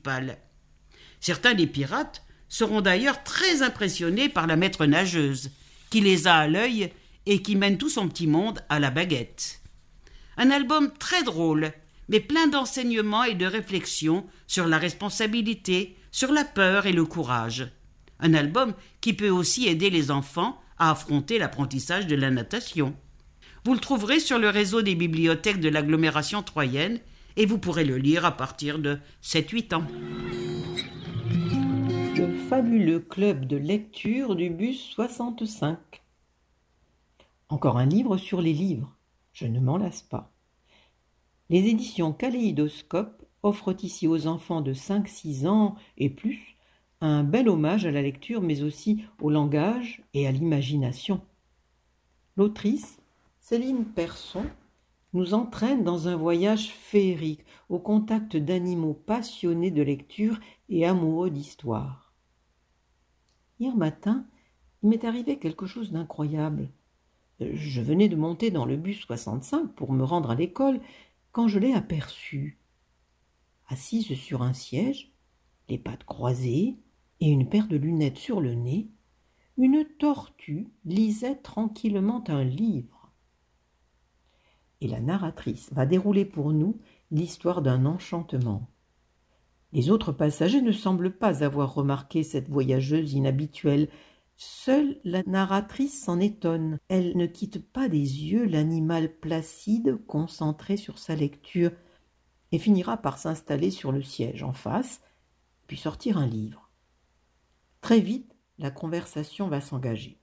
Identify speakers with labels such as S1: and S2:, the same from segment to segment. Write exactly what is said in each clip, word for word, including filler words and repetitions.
S1: principal. Certains des pirates seront d'ailleurs très impressionnés par la maître nageuse, qui les a à l'œil et qui mène tout son petit monde à la baguette. Un album très drôle, mais plein d'enseignements et de réflexions sur la responsabilité, sur la peur et le courage. Un album qui peut aussi aider les enfants à affronter l'apprentissage de la natation. Vous le trouverez sur le réseau des bibliothèques de l'agglomération troyenne et vous pourrez le lire à partir de sept huit ans.
S2: Le fabuleux club de lecture du bus soixante-cinq. Encore un livre sur les livres, je ne m'en lasse pas. Les éditions Kaléidoscope offrent ici aux enfants de cinq six ans et plus un bel hommage à la lecture mais aussi au langage et à l'imagination. L'autrice, Céline Persson, nous entraîne dans un voyage féerique au contact d'animaux passionnés de lecture et amoureux d'histoire. Hier matin, il m'est arrivé quelque chose d'incroyable. Je venais de monter dans le bus soixante-cinq pour me rendre à l'école quand je l'ai aperçue. Assise sur un siège, les pattes croisées et une paire de lunettes sur le nez, une tortue lisait tranquillement un livre. Et la narratrice va dérouler pour nous l'histoire d'un enchantement. Les autres passagers ne semblent pas avoir remarqué cette voyageuse inhabituelle. Seule la narratrice s'en étonne. Elle ne quitte pas des yeux l'animal placide concentré sur sa lecture et finira par s'installer sur le siège en face, puis sortir un livre. Très vite, la conversation va s'engager.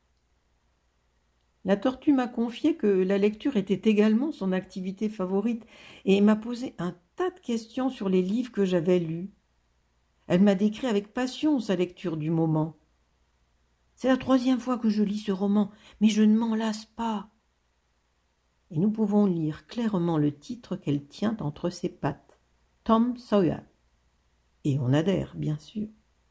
S2: La tortue m'a confié que la lecture était également son activité favorite et m'a posé un tas de questions sur les livres que j'avais lus. Elle m'a décrit avec passion sa lecture du moment. C'est la troisième fois que je lis ce roman, mais je ne m'en lasse pas. Et nous pouvons lire clairement le titre qu'elle tient entre ses pattes, Tom Sawyer. Et on adhère, bien sûr.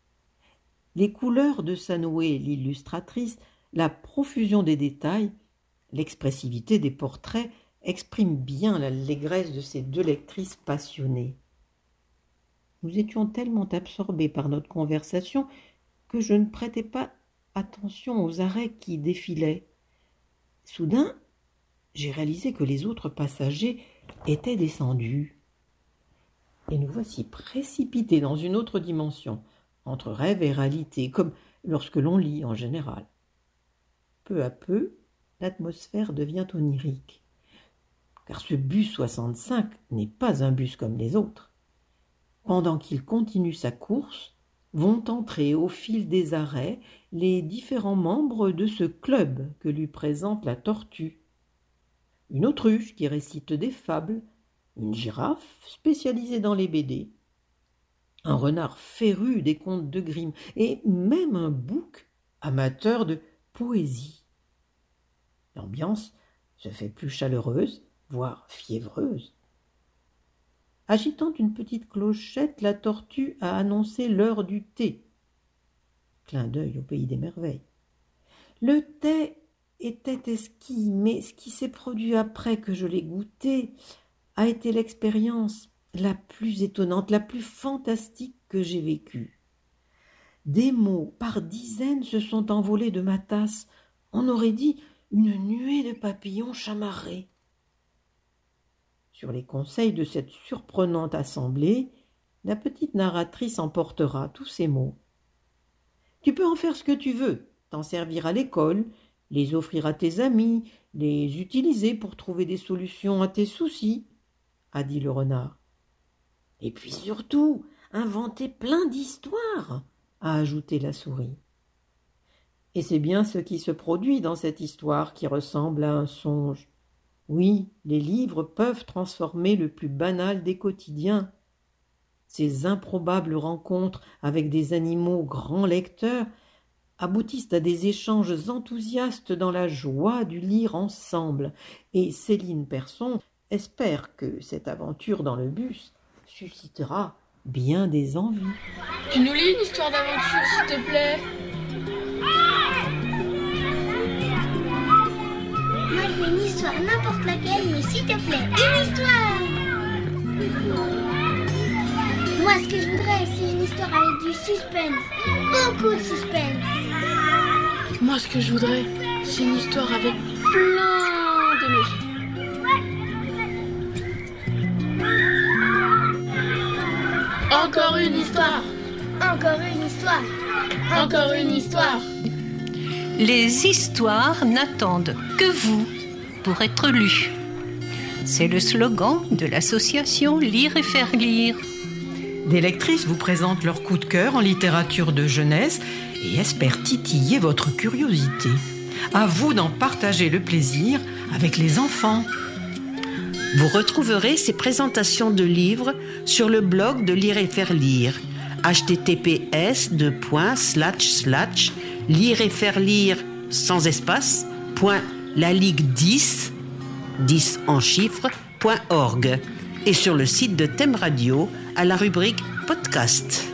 S2: Les couleurs de Sanoé, l'illustratrice, la profusion des détails, l'expressivité des portraits expriment bien l'allégresse de ces deux lectrices passionnées. Nous étions tellement absorbés par notre conversation que je ne prêtais pas attention aux arrêts qui défilaient. Soudain, j'ai réalisé que les autres passagers étaient descendus. Et nous voici précipités dans une autre dimension, entre rêve et réalité, comme lorsque l'on lit en général. Peu à peu, l'atmosphère devient onirique, car ce bus soixante-cinq n'est pas un bus comme les autres. Pendant qu'il continue sa course, vont entrer au fil des arrêts les différents membres de ce club que lui présente la tortue. Une autruche qui récite des fables, une girafe spécialisée dans les B D, un renard féru des contes de Grimm et même un bouc amateur de poésie. L'ambiance se fait plus chaleureuse, voire fiévreuse. Agitant une petite clochette, la tortue a annoncé l'heure du thé. Clin d'œil au pays des merveilles. Le thé était exquis, mais ce qui s'est produit après que je l'ai goûté a été l'expérience la plus étonnante, la plus fantastique que j'ai vécue. Des mots par dizaines se sont envolés de ma tasse. On aurait dit une nuée de papillons chamarrés. Sur les conseils de cette surprenante assemblée, la petite narratrice emportera tous ces mots. Tu peux en faire ce que tu veux, t'en servir à l'école, les offrir à tes amis, les utiliser pour trouver des solutions à tes soucis, a dit le renard. Et puis surtout, inventer plein d'histoires, a ajouté la souris. Et c'est bien ce qui se produit dans cette histoire qui ressemble à un songe. Oui, les livres peuvent transformer le plus banal des quotidiens. Ces improbables rencontres avec des animaux grands lecteurs aboutissent à des échanges enthousiastes dans la joie du lire ensemble. Et Céline Persson espère que cette aventure dans le bus suscitera bien des envies.
S3: Tu nous lis une histoire d'aventure, s'il te plaît?
S4: Moi, je veux une histoire, n'importe laquelle, mais s'il te plaît, une histoire! Moi, ce que je voudrais, c'est une histoire avec du suspense. Beaucoup de suspense.
S3: Moi, ce que je voudrais, c'est une histoire avec plein de magie. Encore une histoire.
S4: Encore une histoire.
S3: Encore une histoire.
S5: Les histoires n'attendent que vous pour être lues. C'est le slogan de l'association Lire et Faire Lire.
S6: Des lectrices vous présentent leur coup de cœur en littérature de jeunesse et espèrent titiller votre curiosité. À vous d'en partager le plaisir avec les enfants.
S1: Vous retrouverez ces présentations de livres sur le blog de Lire et Faire Lire. h t t p s deux points slash slash lire et faire lire sans espace point la ligue dix dix en chiffres point org et sur le site de Thème Radio à la rubrique podcast.